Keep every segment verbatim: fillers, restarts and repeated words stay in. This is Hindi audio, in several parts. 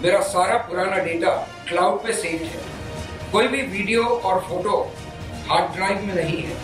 मेरा सारा पुराना डेटा क्लाउड पे सेव है। कोई भी वीडियो और फोटो हार्ड ड्राइव में नहीं है।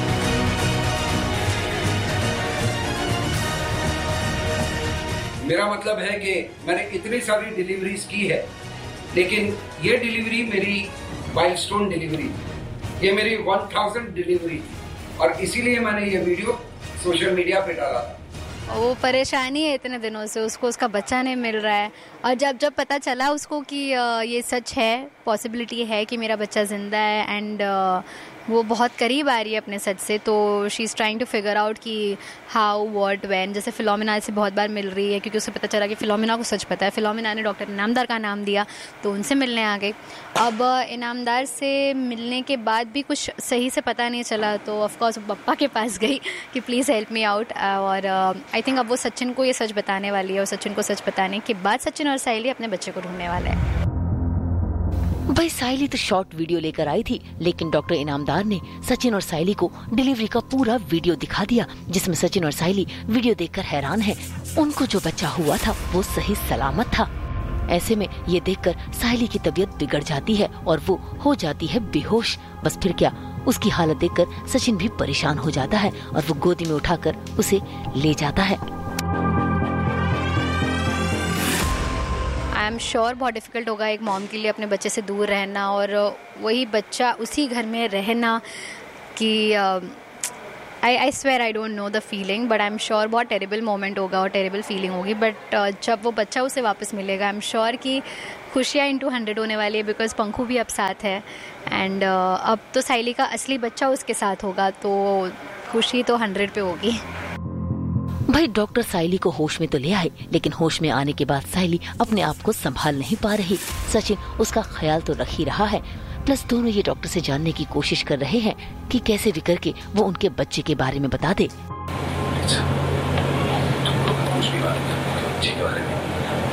मेरा मतलब है कि मैंने इतनी सारी डिलीवरीज की है, लेकिन ये डिलीवरी मेरी माइलस्टोन डिलीवरी थी। ये मेरी वन थाउज़ेंड डिलीवरी थी और इसीलिए मैंने ये वीडियो सोशल मीडिया पे डाला था। वो परेशानी है इतने दिनों से, उसको उसका बच्चा नहीं मिल रहा है। और जब जब पता चला उसको कि ये सच है, पॉसिबिलिटी है कि मेरा बच्चा ज़िंदा है एंड वो बहुत करीब आ रही है अपने सच से, तो she is trying to figure out कि हाउ व्हाट व्हेन। जैसे फिलोमिना से बहुत बार मिल रही है क्योंकि उसे पता चला कि फिलोमिना को सच पता है। फिलोमिना ने डॉक्टर इनामदार का नाम दिया तो उनसे मिलने आ गई। अब इनामदार से मिलने के बाद भी कुछ सही से पता नहीं चला, तो ऑफकोर्स पप्पा के पास गई कि प्लीज़ हेल्प मी आउट। और आई थिंक अब वो सचिन को ये सच बताने वाली है और सचिन को सच बताने के बाद सचिन और साइली अपने बच्चे को ढूंढने वाले हैं। भाई साइली तो शॉर्ट वीडियो लेकर आई थी, लेकिन डॉक्टर इनामदार ने सचिन और साइली को डिलीवरी का पूरा वीडियो दिखा दिया, जिसमें सचिन और साइली वीडियो देखकर हैरान हैं। उनको जो बच्चा हुआ था वो सही सलामत था। ऐसे में ये देखकर साइली की तबीयत बिगड़ जाती है और वो हो जाती है बेहोश। बस फिर क्या, उसकी हालत देखकर सचिन भी परेशान हो जाता है और वो गोदी में उठाकर उसे ले जाता है। आई एम श्योर बहुत डिफ़िकल्ट होगा एक मॉम के लिए अपने बच्चे से दूर रहना और वही बच्चा उसी घर में रहना कि आई I swear I don't know the feeling, but I am sure बहुत टेरिबल मोमेंट होगा और टेरिबल फीलिंग होगी। बट uh, जब वो बच्चा उसे वापस मिलेगा, आई एम श्योर कि खुशियाँ इंटू हंड्रेड होने वाली है, बिकॉज पंखू भी अब साथ है एंड uh, अब तो साइली का असली बच्चा उसके साथ होगा, तो खुशी तो हंड्रेड पे होगी। भाई डॉक्टर साइली को होश में तो ले आए, लेकिन होश में आने के बाद साइली अपने आप को संभाल नहीं पा रही। सचिन उसका ख्याल तो रख ही रहा है, प्लस दोनों ये डॉक्टर से जानने की कोशिश कर रहे हैं कि कैसे भी करके वो उनके बच्चे के बारे में बता दे।